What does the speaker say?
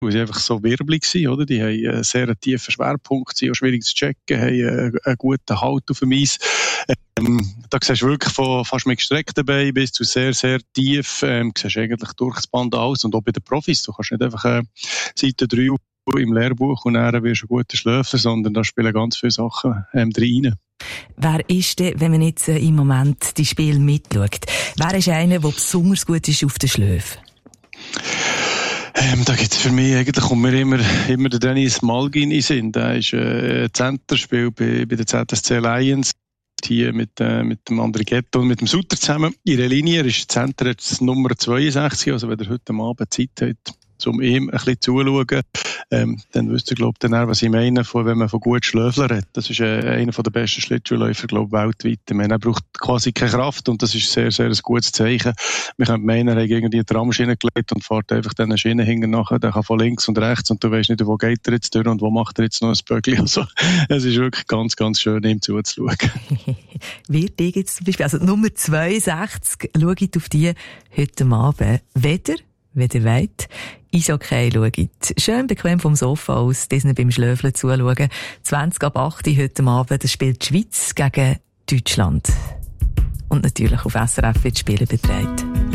weil sie einfach so wirbelig sind, oder? Die haben einen sehr tiefen Schwerpunkt, sind auch schwierig zu checken, haben einen guten Halt auf dem Eis. Da siehst du wirklich von fast mit gestreckten Beinen bis zu sehr, sehr tief, siehst du eigentlich durch das Band aus. Und auch bei den Profis, du kannst nicht einfach Seite 3 im Lehrbuch und dann wirst du ein guter Schläfer, sondern da spielen ganz viele Sachen rein. Wer ist denn, wenn man jetzt im Moment die Spiele mitschaut, wer ist einer, der besonders gut ist auf den Schläfen? Da gibt's für mich eigentlich, kommt mir immer der Dennis Malgin in den Sinn. Der ist Center, spielt bei der ZSC Lions. Hier mit dem Andrighetto und mit dem Sutter zusammen. Ihre Linie, er ist Center jetzt Nummer 62, also wenn ihr heute Abend Zeit habt, um ihm ein bisschen zuzuschauen, dann wisst ihr, glaube ich, was ich meine, wenn man von gut Schläfler redet. Das ist einer der besten Schlittschuhläufer, glaube ich, weltweit. Ich meine, er braucht quasi keine Kraft und das ist sehr, sehr ein gutes Zeichen. Wir können meinen, er hat irgendwie die Tramschiene gelegt und fährt einfach diesen Schienen hinten nachher. Der kann von links und rechts und du weißt nicht, wo geht er jetzt durch und wo macht er jetzt noch ein Böckli. Also, es ist wirklich ganz, ganz schön, ihm zuzuschauen. Wird die jetzt zum Beispiel, also Nummer 62, schaut auf die heute Abend. Wenn ihr wollt, Eishockey schaut. Schön bequem vom Sofa aus, diesen beim Schlöfeln zuschauen. 20:08 heute Abend, das spielt die Schweiz gegen Deutschland. Und natürlich auf SRF wird Spiele betreut.